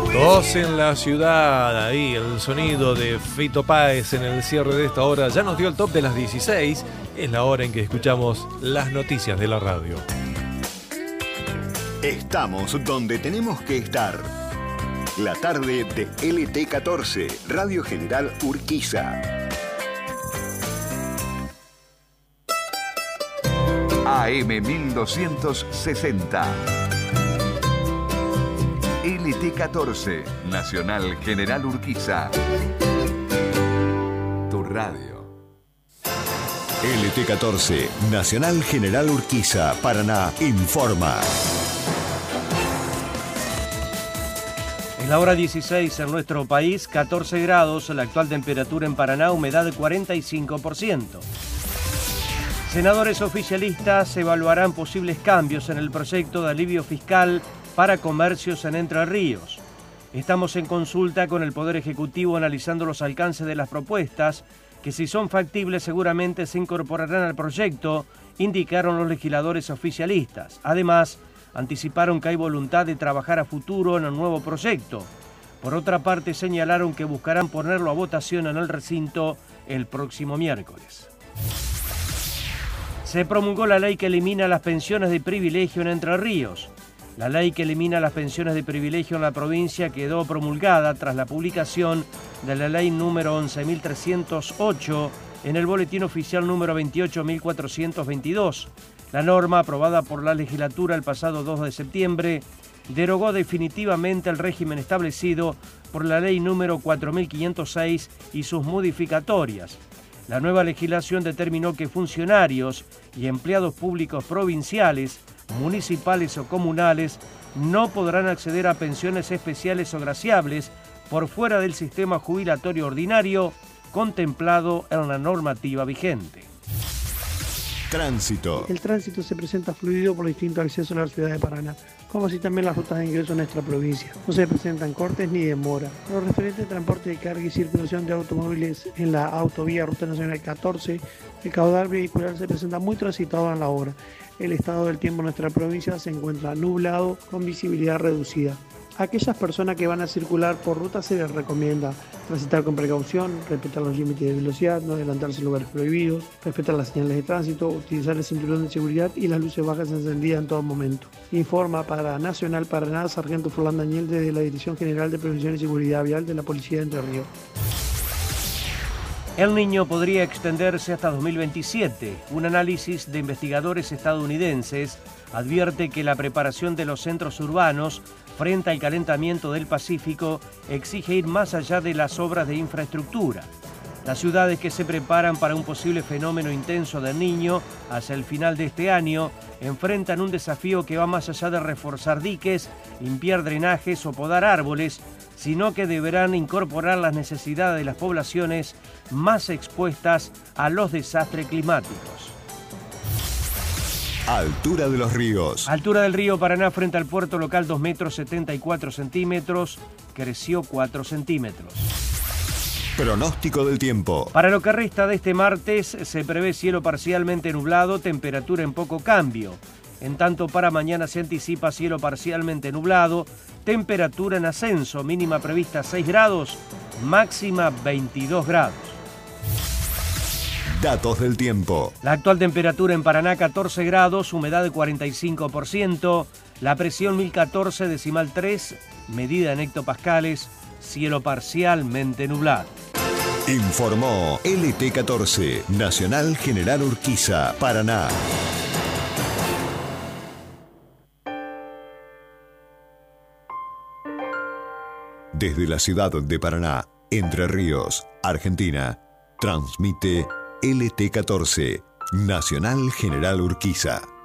Dos en la ciudad, ahí el sonido de Fito Páez en el cierre de esta hora ya nos dio el top de las 16. Es la hora en que escuchamos las noticias de la radio. Estamos donde tenemos que estar. La tarde de LT14, Radio General Urquiza. AM 1260. LT14, Nacional General Urquiza. Tu radio. LT14, Nacional General Urquiza, Paraná, informa. Es la hora 16 en nuestro país, 14 grados, la actual temperatura en Paraná, humedad de 45%. Senadores oficialistas evaluarán posibles cambios en el proyecto de alivio fiscal para comercios en Entre Ríos. Estamos en consulta con el Poder Ejecutivo analizando los alcances de las propuestas, que si son factibles seguramente se incorporarán al proyecto, indicaron los legisladores oficialistas. Además, anticiparon que hay voluntad de trabajar a futuro en el nuevo proyecto. Por otra parte, señalaron que buscarán ponerlo a votación en el recinto el próximo miércoles. Se promulgó la ley que elimina las pensiones de privilegio en Entre Ríos. La ley que elimina las pensiones de privilegio en la provincia quedó promulgada tras la publicación de la ley número 11.308 en el boletín oficial número 28.422. La norma, aprobada por la legislatura el pasado 2 de septiembre, derogó definitivamente el régimen establecido por la ley número 4.506 y sus modificatorias. La nueva legislación determinó que funcionarios y empleados públicos provinciales, municipales o comunales no podrán acceder a pensiones especiales o graciables por fuera del sistema jubilatorio ordinario contemplado en la normativa vigente. Tránsito. El tránsito se presenta fluido por distintos accesos a la ciudad de Paraná, como así también las rutas de ingreso a nuestra provincia. No se presentan cortes ni demora. Lo referente al transporte de carga y circulación de automóviles en la autovía Ruta Nacional 14, el caudal vehicular se presenta muy transitado en la hora. El estado del tiempo en nuestra provincia se encuentra nublado con visibilidad reducida. A aquellas personas que van a circular por ruta se les recomienda transitar con precaución, respetar los límites de velocidad, no adelantarse en lugares prohibidos, respetar las señales de tránsito, utilizar el cinturón de seguridad y las luces bajas encendidas en todo momento. Informa para Nacional Paraná, Sargento Furlan Daniel desde la Dirección General de Prevención y Seguridad Vial de la Policía de Entre Ríos. El Niño podría extenderse hasta 2027. Un análisis de investigadores estadounidenses advierte que la preparación de los centros urbanos frente al calentamiento del Pacífico exige ir más allá de las obras de infraestructura. Las ciudades que se preparan para un posible fenómeno intenso del Niño hacia el final de este año enfrentan un desafío que va más allá de reforzar diques, limpiar drenajes o podar árboles, sino que deberán incorporar las necesidades de las poblaciones más expuestas a los desastres climáticos. Altura de los ríos. Altura del río Paraná frente al puerto local 2 metros 74 centímetros, creció 4 centímetros. Pronóstico del tiempo. Para lo que resta de este martes se prevé cielo parcialmente nublado, temperatura en poco cambio. En tanto para mañana se anticipa cielo parcialmente nublado, temperatura en ascenso, mínima prevista 6 grados, máxima 22 grados. Datos del tiempo. La actual temperatura en Paraná 14 grados, humedad de 45%, la presión 1014,3, medida en hectopascales, cielo parcialmente nublado. Informó LT14, Nacional General Urquiza, Paraná. Desde la ciudad de Paraná, Entre Ríos, Argentina, transmite LT14, Nacional General Urquiza.